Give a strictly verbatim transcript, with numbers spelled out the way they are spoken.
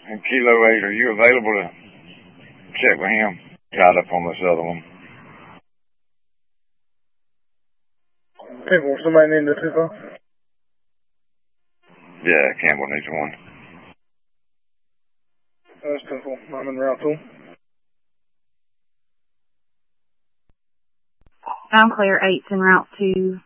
And Kilo eight, are you available to check with him? Tied up on this other one. Campbell, somebody named the two four? Yeah, Campbell needs one. That's ten four. I'm en route two. I'm clear. Eight's en route to